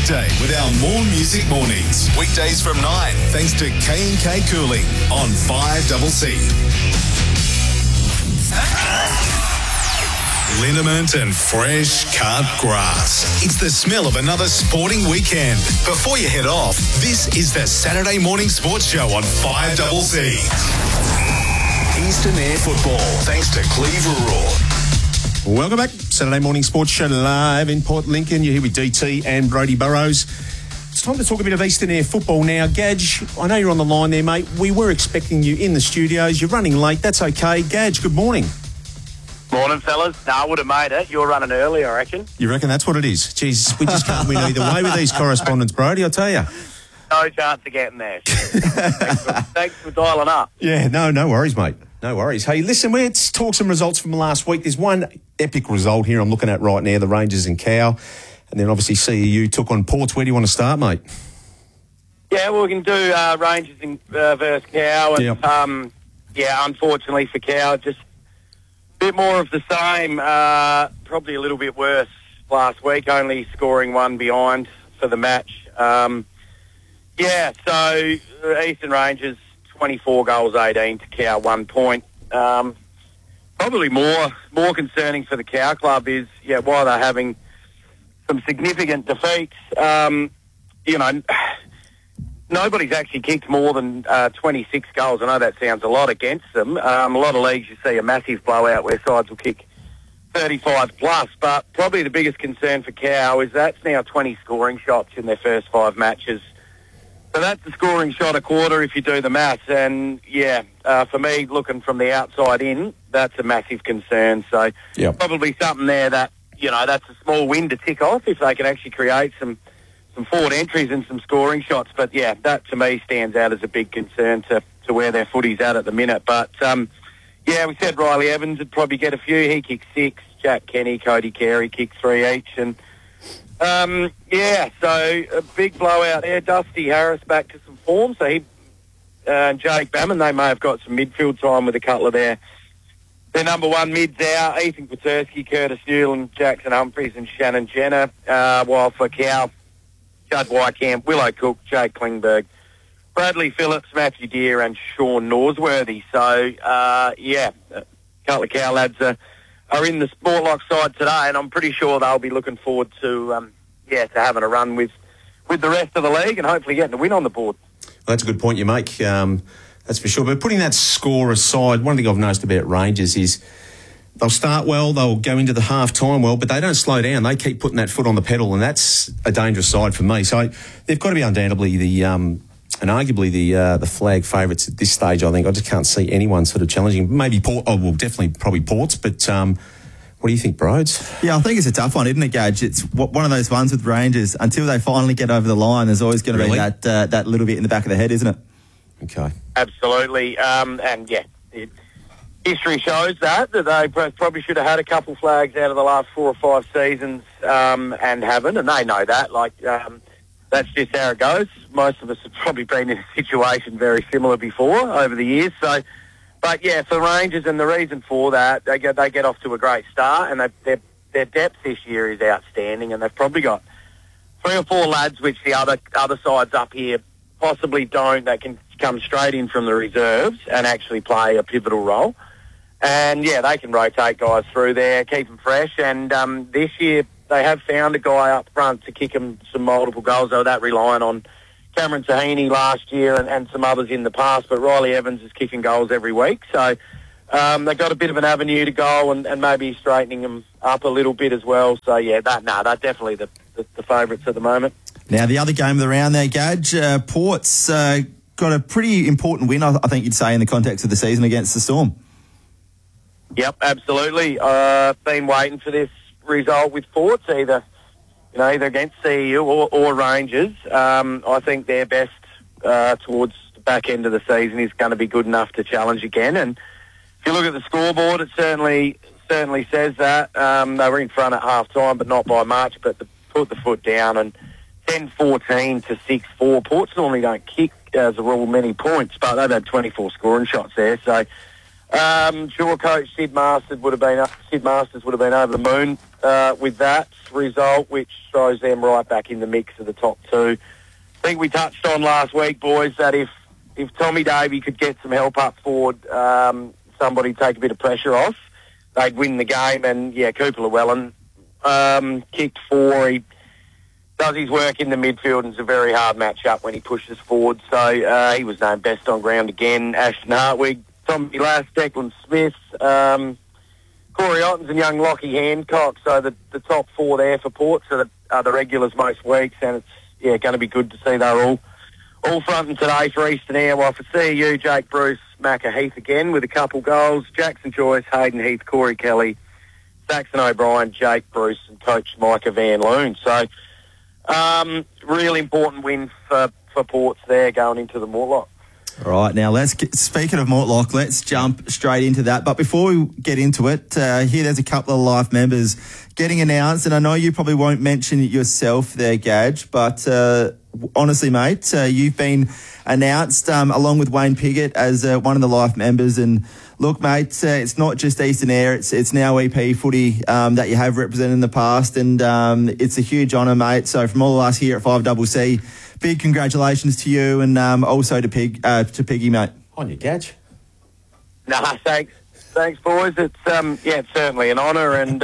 weekday with our More Music Mornings. Weekdays from 9, thanks to K&K Cooling on 5CC. Liniment and fresh cut grass. It's the smell of another sporting weekend. Before you head off, this is the Saturday Morning Sports Show on 5CC. Eastern Air Football, thanks to Cleve Rural. Welcome back. Saturday Morning Sports Show live in Port Lincoln. You're here with DT and Brodie Burrows. It's time to talk a bit of Eastern Air Football now. Gadge, I know you're on the line there, mate. We were expecting you in the studios. You're running late. That's okay. Gadge, good morning. Morning, fellas. No, I would have made it. You're running early, I reckon. You reckon that's what it is? Jeez, we just can't win either way with these correspondents, Brodie, I tell you. No chance of getting there. Thanks for dialing up. Yeah, no worries, mate. No worries. Hey, listen, let's talk some results from last week. There's one epic result here I'm looking at right now, the Rangers and Cow. And then obviously CEU took on Ports. Where do you want to start, mate? Yeah, well, we can do Rangers versus Cow. And, unfortunately for Cow, just a bit more of the same. Probably a little bit worse last week, only scoring one behind for the match. So Eastern Rangers, 24 goals, 18 to Cow, 1 point. Probably more concerning for the Cow Club is, why they're having some significant defeats. Nobody's actually kicked more than 26 goals. I know that sounds a lot against them. A lot of leagues you see a massive blowout where sides will kick 35 plus, but probably the biggest concern for Cow is that's now 20 scoring shots in their first 5 matches. So that's a scoring shot a quarter if you do the maths. And, for me, looking from the outside in, that's a massive concern. So probably something there that, that's a small win to tick off if they can actually create some forward entries and some scoring shots. But, that to me stands out as a big concern to where their footy's at the minute. But, we said Riley Evans would probably get a few. He kicked 6. Jack Kenny, Cody Carey kicked 3 each. And, so a big blowout there. Dusty Harris back to some form. So he and Jake Bammon, they may have got some midfield time with a couple of their number one mids out. Ethan Petersky, Curtis Newland, Jackson Humphries and Shannon Jenner. While for Cow, Judd Wycamp, Willow Cook, Jake Klingberg, Bradley Phillips, Matthew Deere and Sean Norsworthy. So, a couple of Cow lads are in the Sportlock side today, and I'm pretty sure they'll be looking forward to having a run with the rest of the league and hopefully getting a win on the board. Well, that's a good point you make, that's for sure. But putting that score aside, one thing I've noticed about Rangers is they'll start well, they'll go into the half-time well, but they don't slow down. They keep putting that foot on the pedal, and that's a dangerous side for me. So they've got to be undoubtedly and arguably the flag favourites at this stage, I think. I just can't see anyone sort of challenging. Maybe definitely probably Ports, but what do you think, Broads? Yeah, I think it's a tough one, isn't it, Gage? It's one of those ones with Rangers. Until they finally get over the line, there's always going to be that little bit in the back of the head, isn't it? Okay. Absolutely. History shows that they probably should have had a couple flags out of the last 4 or 5 seasons and haven't, and they know that. That's just how it goes. Most of us have probably been in a situation very similar before over the years. So, but for Rangers, and the reason for that, they get off to a great start, and their depth this year is outstanding, and they've probably got 3 or 4 lads which the other sides up here possibly don't, that can come straight in from the reserves and actually play a pivotal role. And they can rotate guys through there, keep them fresh. And this year they have found a guy up front to kick them some multiple goals. They were that reliant on Cameron Tahini last year and some others in the past, but Riley Evans is kicking goals every week. So they've got a bit of an avenue to go and maybe straightening them up a little bit as well. So, they're definitely the favourites at the moment. Now, the other game of the round there, Gadge, Ports got a pretty important win, I think you'd say, in the context of the season against the Storm. Yep, absolutely. Been waiting for this result with Ports, either against CEU or Rangers. I think their best towards the back end of the season is going to be good enough to challenge again. And if you look at the scoreboard, it certainly says that. They were in front at half-time, but not by much, but put the foot down, and 10-14 to 6-4. Ports normally don't kick, as a rule, many points, but they've had 24 scoring shots there. So Sure, coach Sid Masters would have been over the moon with that result, which throws them right back in the mix of the top two. I think we touched on last week, boys, that if Tommy Davey could get some help up forward, somebody take a bit of pressure off, they'd win the game. And yeah, Cooper Llewellyn kicked 4. He does his work in the midfield, and it's a very hard match-up when he pushes forward. So he was named best on ground again. Ashton Hartwig, Tommy Lass, Declan Smith, Corey Ottens and young Lockie Hancock. So the top 4 there for Port are the regulars most weeks, and it's going to be good to see they're all fronting today for Eastern Air. While for CEU, Jake Bruce, Macca Heath again with a couple goals. Jackson Joyce, Hayden Heath, Corey Kelly, Saxon O'Brien, Jake Bruce, and coach Micah Van Loon. So really important win for Ports there going into the Mortlock. All right, now speaking of Mortlock, let's jump straight into that. But before we get into it, here there's a couple of life members getting announced, and I know you probably won't mention it yourself there, Gadge, but honestly, mate, you've been announced along with Wayne Piggott as one of the life members. And look, mate, it's not just Eastern Air, it's now EP footy that you have represented in the past, and it's a huge honour, mate. So from all of us here at 5CC, big congratulations to you, and also to Piggy, mate. On your Gadge. Nah, thanks, boys. It's it's certainly an honour, and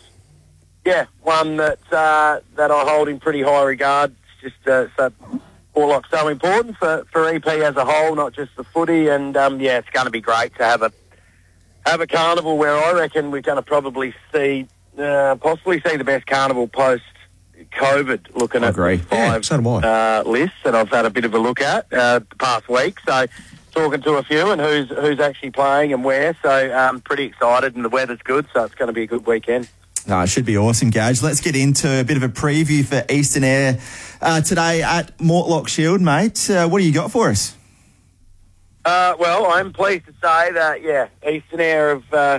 one that I hold in pretty high regard. It's just so Mortlock's so important for EP as a whole, not just the footy. And it's going to be great to have a carnival where I reckon we're going to probably possibly see the best carnival post COVID, looking at the 5 lists that I've had a bit of a look at the past week. So talking to a few and who's actually playing and where. So I'm pretty excited, and the weather's good, so it's going to be a good weekend. It should be awesome, Gage. Let's get into a bit of a preview for Eastern Air today at Mortlock Shield, mate. What do you got for us? Well, I'm pleased to say that, Eastern Air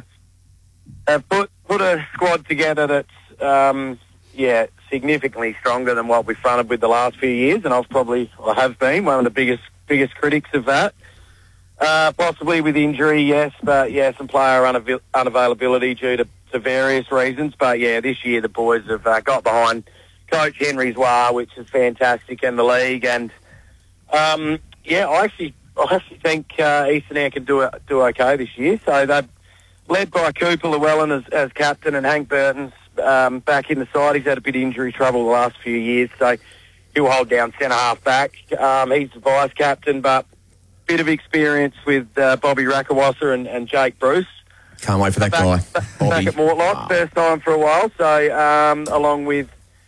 have put a squad together that's, significantly stronger than what we've fronted with the last few years, and I have been one of the biggest critics of that. Possibly with injury, yes, but some player unavailability due to various reasons. But this year the boys have got behind Coach Henry Zwar, which is fantastic, and the league. And I actually think Eastern Air can do okay this year. So they're led by Cooper Llewellyn as captain, and Hank Burton's back in the side. He's had a bit of injury trouble the last few years, so he'll hold down centre half back. He's the vice captain, but bit of experience with Bobby Rakawasa and Jake Bruce. Can't wait for that guy. Back at Mortlock, first time for a while. So along with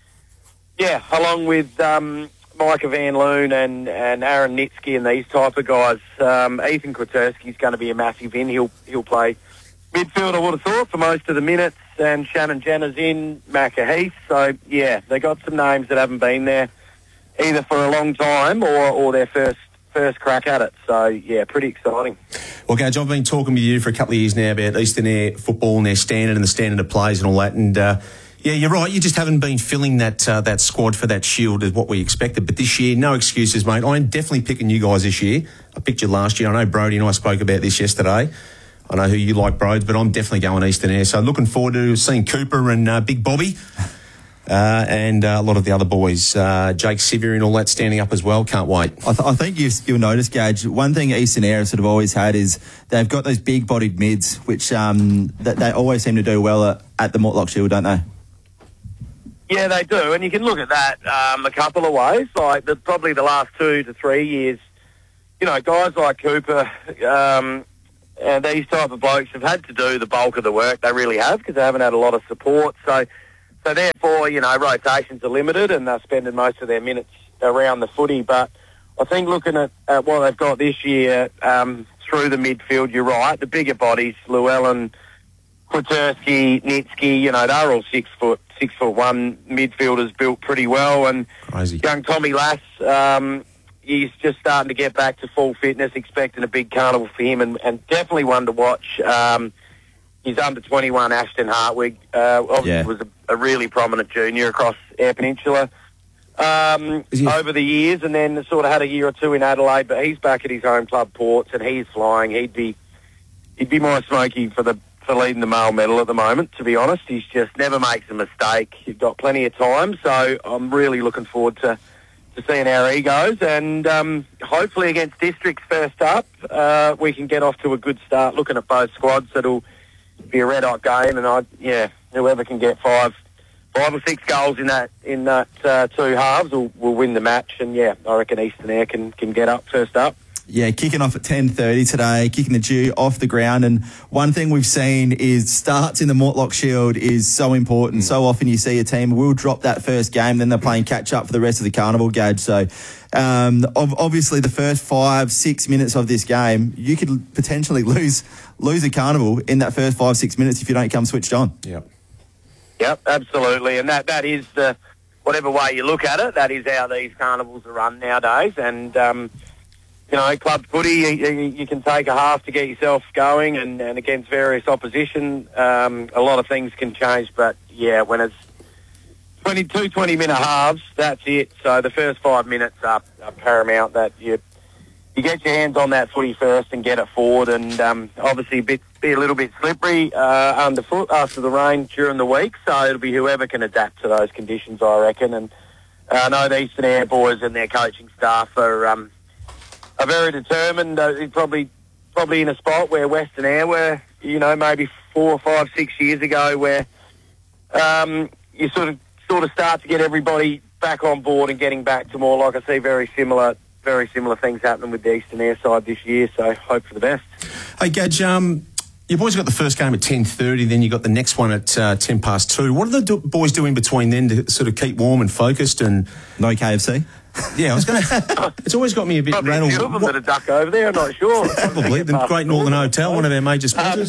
Micah Van Loon and Aaron Nitsky and these type of guys, Ethan Kwiatkowski's going to be a massive in. He'll play midfield, I would have thought, for most of the minutes. And Shannon Jenner's in, Macca Heath. So they got some names that haven't been there either for a long time or their first crack at it. So, pretty exciting. Well, Gage, I've been talking with you for a couple of years now about Eastern Air football and their standard and the standard of plays and all that. And, you're right. You just haven't been filling that squad for that Shield as what we expected. But this year, no excuses, mate. I'm definitely picking you guys this year. I picked you last year. I know Brody and I spoke about this yesterday. I know who you like, Broads, but I'm definitely going Eastern Air. So looking forward to seeing Cooper and Big Bobby. And a lot of the other boys, Jake Sevier and all that standing up as well. Can't wait. I think you'll notice, Gage, one thing Eastern Air sort of always had is they've got those big-bodied mids, which that they always seem to do well at the Mortlock Shield, don't they? Yeah, they do, and you can look at that a couple of ways. Like probably the last 2 to 3 years, guys like Cooper and these type of blokes have had to do the bulk of the work. They really have, because they haven't had a lot of support. So therefore, rotations are limited, and they're spending most of their minutes around the footy. But I think looking at what they've got this year through the midfield, you're right. The bigger bodies, Llewellyn, Kwiatkowski, Nitsky, they're all 6'1" midfielders built pretty well. And crazy. Young Tommy Lass, he's just starting to get back to full fitness, expecting a big carnival for him, and definitely one to watch. He's under 21, Ashton Hartwig. Obviously was a really prominent junior across Eyre Peninsula over the years, and then sort of had a year or two in Adelaide, but he's back at his home club, Ports, and he's flying. He'd be he'd be my Smokey for leading the male medal at the moment, to be honest. He's just never makes a mistake. He's got plenty of time, so I'm really looking forward to seeing how he goes. And hopefully against Districts first up, we can get off to a good start. Looking at both squads, it'll be a red-hot game, and whoever can get five or six goals in that two halves will win the match. And I reckon Eastern Air can get up first up. Yeah, kicking off at 10:30 today, kicking the dew off the ground. And one thing we've seen is starts in the Mortlock Shield is so important. So often you see a team will drop that first game, then they're playing catch up for the rest of the carnival, Gage. So obviously the first 5-6 minutes of this game, you could potentially lose a carnival in that first 5-6 minutes if you don't come switched on. Yep, absolutely. And that is whatever way you look at it, that is how these carnivals are run nowadays. And club footy, you can take a half to get yourself going, and against various opposition, a lot of things can change. But, when it's 20-minute halves, that's it. So the first 5 minutes are paramount, that you get your hands on that footy first and get it forward, and obviously be a little bit slippery underfoot after the rain during the week. So it'll be whoever can adapt to those conditions, I reckon. And I know the Eastern Air boys and their coaching staff are very determined. Probably in a spot where Western Air were, maybe 4, 5, 6 years ago, where you sort of start to get everybody back on board and getting back to more, like I see, very similar things happening with the Eastern Air side this year. So hope for the best. Hey, Gage, your boys got the first game at 10:30, then you got the next one at 2:10. What do the boys do in between then to sort of keep warm and focused? And no KFC. Yeah, I was going to... It's always got me a bit rattled. Probably a few of them that are duck over there, I'm not sure. Probably. The Great Northern Hotel, one of our major sponsors.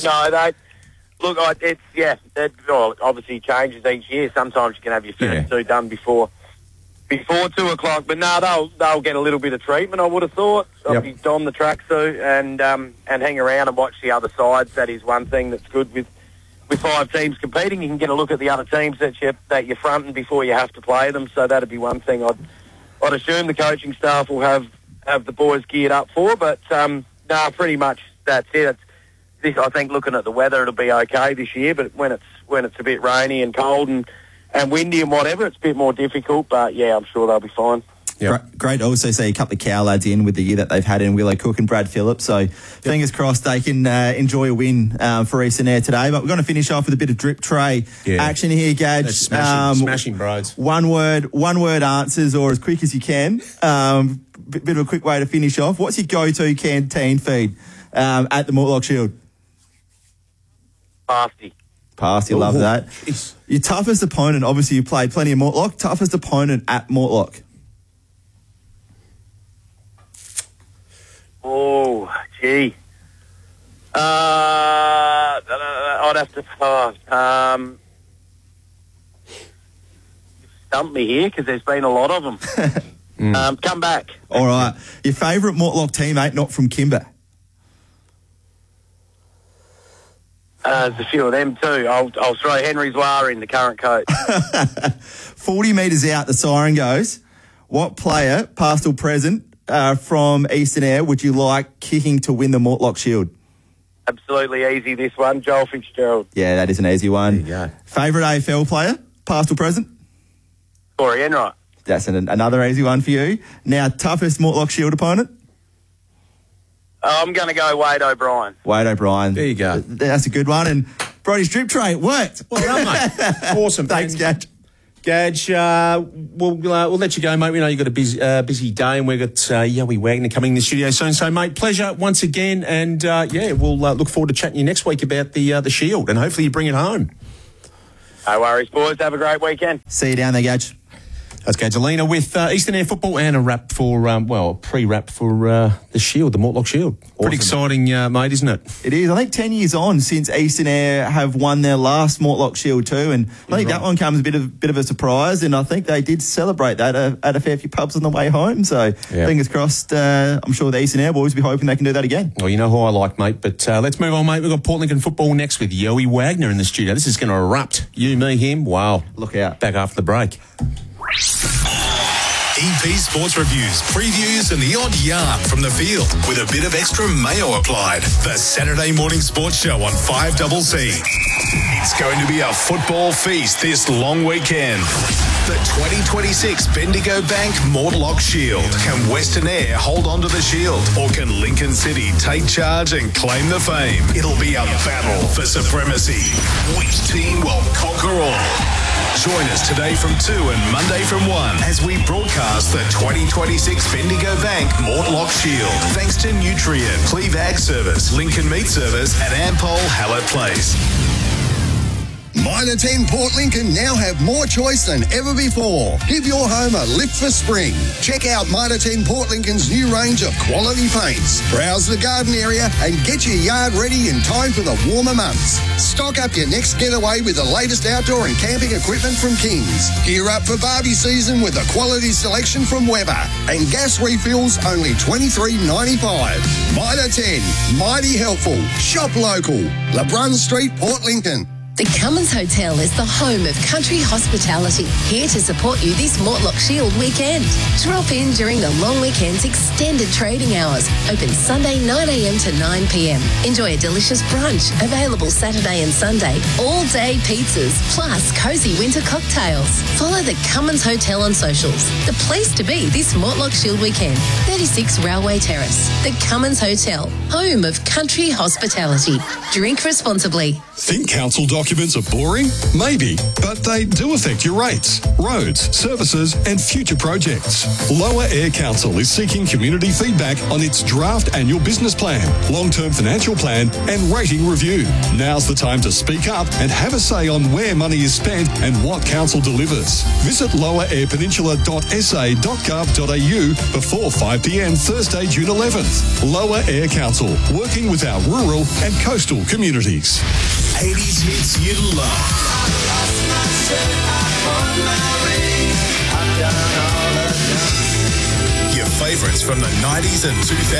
It obviously changes each year. Sometimes you can have your first two done before 2 o'clock. But no, they'll get a little bit of treatment, I would have thought. Obviously don the tracksuit and hang around and watch the other sides. That is one thing that's good with 5 teams competing. You can get a look at the other teams that you're fronting before you have to play them. So that'd be one thing I'd assume the coaching staff will have the boys geared up for, but pretty much that's it. I think looking at the weather, it'll be okay this year, but when it's a bit rainy and cold and windy and whatever, it's a bit more difficult. But I'm sure they'll be fine. Yep. Great to also see a couple of cow lads in with the year that they've had in Willow Cook and Brad Phillips. So fingers crossed they can enjoy a win for Eastern Air today. But we're going to finish off with a bit of drip tray action here, Gage. Smashing Broads. One word answers, or as quick as you can. Bit of a quick way to finish off. What's your go-to canteen feed at the Mortlock Shield? Pasty, love that. Geez. Your toughest opponent, obviously you played plenty of Mortlock. Toughest opponent at Mortlock? Oh, gee. I'd have to stump me here because there's been a lot of them. Come back. All right. Your favourite Mortlock teammate, not from Kimber? There's a few of them too. I'll throw Henry Zwar in, the current coach. 40 metres out, the siren goes. What player, past or present, from Eastern Air would you like kicking to win the Mortlock Shield? Absolutely easy, this one. Joel Fitzgerald. Yeah, that is an easy one. There you go. Favourite AFL player, past or present? Corey Enright. That's another easy one for you. Now, toughest Mortlock Shield opponent? I'm going to go Wade O'Brien. Wade O'Brien. There you go. That's a good one. And Brody's drip tray, it worked. Well done, mate. Awesome. Thanks, Gage. Gage, we'll let you go, mate. We know you've got a busy day, and we've got Yowie Wagner coming in the studio soon. So, mate, pleasure once again, and we'll look forward to chatting to you next week about the Shield, and hopefully you bring it home. No worries, boys. Have a great weekend. See you down there, Gage. That's Gagelina with Eastern Air Football and a wrap for, a pre-wrap for the Shield, the Mortlock Shield. Awesome. Pretty exciting, mate, isn't it? It is. I think 10 years on since Eastern Air have won their last Mortlock Shield too, and I think that one comes a bit of a surprise, and I think they did celebrate that at a fair few pubs on the way home, so fingers crossed. I'm sure the Eastern Air boys will be hoping they can do that again. Well, you know who I like, mate, but let's move on, mate. We've got Port Lincoln football next with Yowie Wagner in the studio. This is going to erupt. You, me, him. Wow. Look out. Back after the break. EP Sports reviews, previews and the odd yarn from the field with a bit of extra mayo applied. The Saturday Morning Sports Show on 5CC. It's going to be a football feast this long weekend. The 2026 Bendigo Bank Mortlock Shield. Can Western Air hold on to the shield, or can Lincoln City take charge and claim the fame? It'll be a battle for supremacy. Which team will conquer all? Join us today from 2 and Monday from 1 as we broadcast the 2026 Bendigo Bank Mortlock Shield. Thanks to Nutrient, Cleve Ag Service, Lincoln Meat Service and Ampol Hallett Place. Mitre 10 Port Lincoln now have more choice than ever before. Give your home a lift for spring. Check out Mitre 10 Port Lincoln's new range of quality paints. Browse the garden area and get your yard ready in time for the warmer months. Stock up your next getaway with the latest outdoor and camping equipment from Kings. Gear up for Barbie season with a quality selection from Weber. And gas refills only $23.95. Mitre 10, mighty helpful. Shop local. LeBrun Street, Port Lincoln. The Cummins Hotel is the home of country hospitality, here to support you this Mortlock Shield weekend. Drop in during the long weekend's extended trading hours, open Sunday 9am to 9pm. Enjoy a delicious brunch, available Saturday and Sunday, all-day pizzas, plus cosy winter cocktails. Follow the Cummins Hotel on socials. The place to be this Mortlock Shield weekend, 36 Railway Terrace. The Cummins Hotel, home of country hospitality. Drink responsibly. Think council documents are boring? Maybe, but they do affect your rates, roads, services and future projects. Lower Air Council is seeking community feedback on its draft annual business plan, long-term financial plan and rating review. Now's the time to speak up and have a say on where money is spent and what council delivers. Visit lowerairpeninsula.sa.gov.au before 5pm Thursday, June 11th. Lower Air Council, working with our rural and coastal communities. 80s hits you love. Your favourites from the 90s and 2000s.